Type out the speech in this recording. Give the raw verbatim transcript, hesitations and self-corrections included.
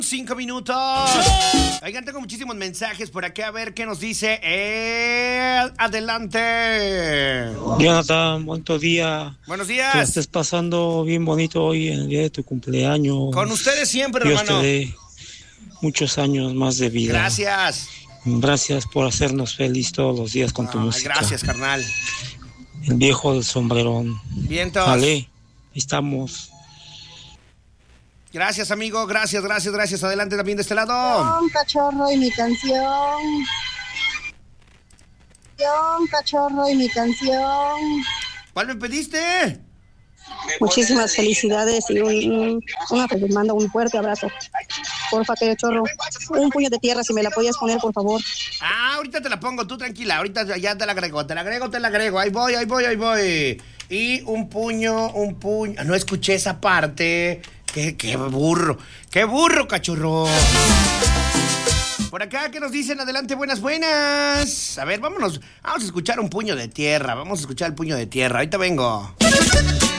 Cinco minutos. Oigan, tengo muchísimos mensajes por acá. A ver qué nos dice él. Adelante. Jonathan, buen día. Buenos Que días. la estés pasando bien bonito hoy en el día de tu cumpleaños. Con ustedes siempre, Dios hermano. te dé muchos años más de vida. Gracias. Gracias por hacernos feliz todos los días con tu Ay, música. gracias, carnal. El viejo del sombrerón. Vientos. Vale, ahí estamos. Gracias, amigo. Gracias, gracias, gracias. Adelante también de este lado. John Cachorro y mi canción. John Cachorro y mi canción. ¿Cuál me pediste? Muchísimas felicidades y un, un, una, pues, les mando un fuerte abrazo. Porfa, Cachorro, un puño de tierra si me la podías poner, por favor. Ah, ahorita te la pongo, tú tranquila. Ahorita ya te la agrego, te la agrego, te la agrego. Ahí voy, ahí voy, ahí voy. Y un puño, un puño. No escuché esa parte. Qué, qué burro, qué burro, cachorro. Por acá, ¿qué nos dicen? Adelante, buenas, buenas. A ver, vámonos, vamos a escuchar un puño de tierra. Vamos a escuchar el puño de tierra. Ahorita vengo.